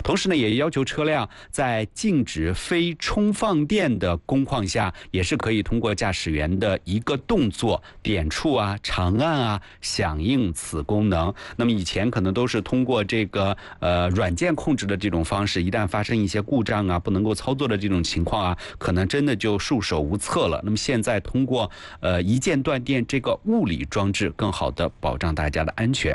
同时呢，也要求车辆在禁止非充放电的工况下，也是可以通过驾驶员的一个动作点触啊、长按啊，响应此功能。那么以前可能都是通过这个软件控制的这种方式，一旦发生一些故障啊、不能够操作的这种情况啊，可能真的就束手无策了。那么现在通过一键断电这个物理装置，更好的保障大家的安全。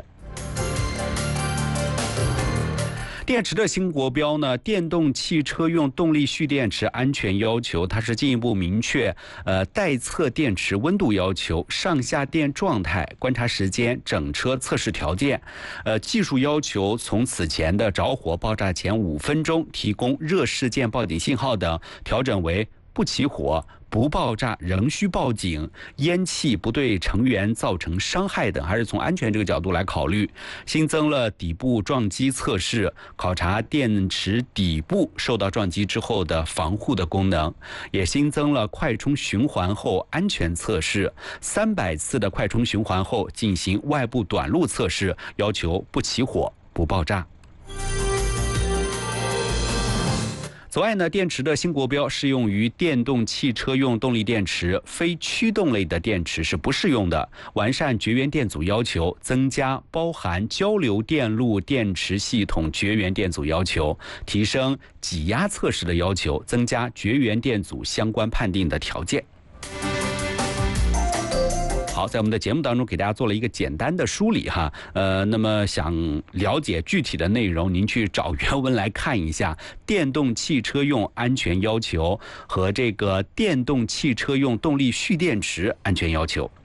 电池的新国标呢，电动汽车用动力蓄电池安全要求，它是进一步明确待测电池温度要求、上下电状态、观察时间、整车测试条件。技术要求从此前的着火爆炸前5分钟提供热事件报警信号等，调整为不起火、不爆炸仍需报警，烟气不对成员造成伤害等，还是从安全这个角度来考虑。新增了底部撞击测试，考察电池底部受到撞击之后的防护的功能，也新增了快充循环后安全测试，300次的快充循环后进行外部短路测试，要求不起火、不爆炸。此外呢，电池的新国标适用于电动汽车用动力电池，非驱动类的电池是不适用的。完善绝缘电阻要求，增加包含交流电路电池系统绝缘电阻要求，提升挤压测试的要求，增加绝缘电阻相关判定的条件。好，在我们的节目当中给大家做了一个简单的梳理哈，那么想了解具体的内容，您去找原文来看一下电动汽车用安全要求和这个电动汽车用动力蓄电池安全要求。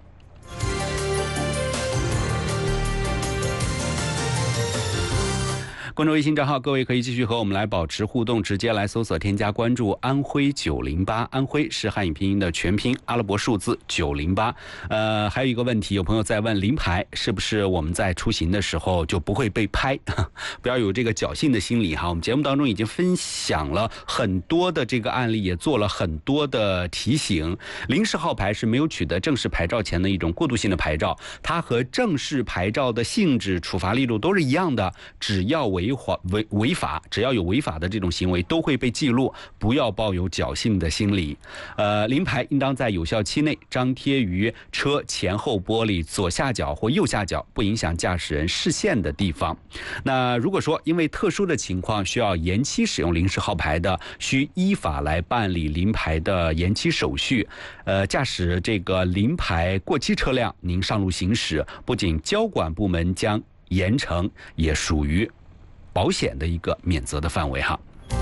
公众微信账号，各位可以继续和我们来保持互动，直接来搜索添加关注安徽908，安徽是汉语拼音的全拼，阿拉伯数字908。还有一个问题，有朋友在问临牌是不是我们在出行的时候就不会被拍？不要有这个侥幸的心理哈。我们节目当中已经分享了很多的这个案例，也做了很多的提醒。临时号牌是没有取得正式牌照前的一种过渡性的牌照，它和正式牌照的性质、处罚力度都是一样的，只要违法，只要有违法的这种行为都会被记录，不要抱有侥幸的心理。临牌应当在有效期内张贴于车前后玻璃左下角或右下角，不影响驾驶人视线的地方。那如果说因为特殊的情况需要延期使用临时号牌的，需依法来办理临牌的延期手续。驾驶这个临牌过期车辆，您上路行驶，不仅交管部门将严惩，也属于保险的一个免责的范围哈。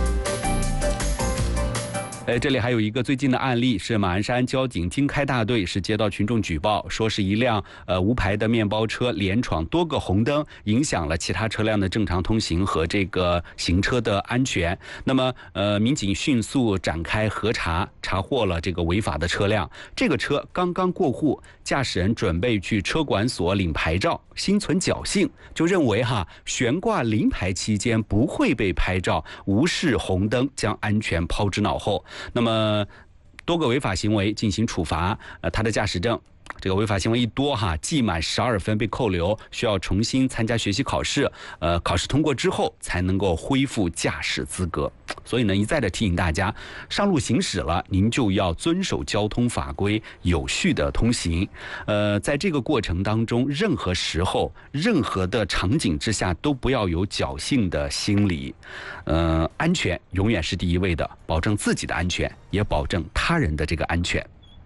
这里还有一个最近的案例，是马鞍山交警经开大队是接到群众举报，说是一辆无牌的面包车连闯多个红灯，影响了其他车辆的正常通行和这个行车的安全。那么民警迅速展开核查，查获了这个违法的车辆。这个车刚刚过户，驾驶人准备去车管所领牌照，心存侥幸，就认为悬挂临牌期间不会被拍照，无视红灯，将安全抛之脑后。那么多个违法行为进行处罚，他的驾驶证这个违法行为一多记满12分被扣留，需要重新参加学习考试，考试通过之后才能够恢复驾驶资格。所以呢，一再的提醒大家，上路行驶了，您就要遵守交通法规，有序的通行。在这个过程当中，任何时候、任何的场景之下，都不要有侥幸的心理。安全永远是第一位的，保证自己的安全，也保证他人的这个安全。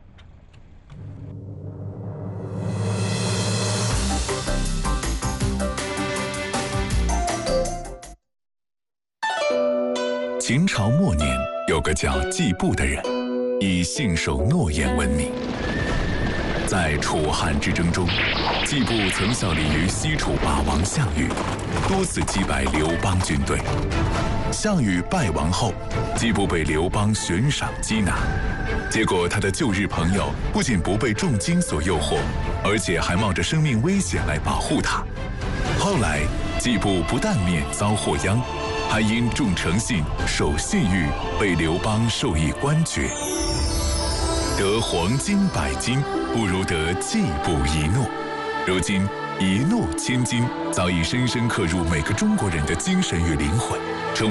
秦朝末年，有个叫季布的人，以信守诺言闻名。在楚汉之争中，季布曾效力于西楚霸王项羽，多次击败刘邦军队。项羽败亡后，季布被刘邦悬赏缉拿，结果他的旧日朋友不仅不被重金所诱惑，而且还冒着生命危险来保护他。后来，季布不但免遭祸殃，还因重诚信、守信誉，被刘邦授以官爵。得黄金100斤，不如得季布一诺。如今，一诺千金早已深深刻入每个中国人的精神与灵魂。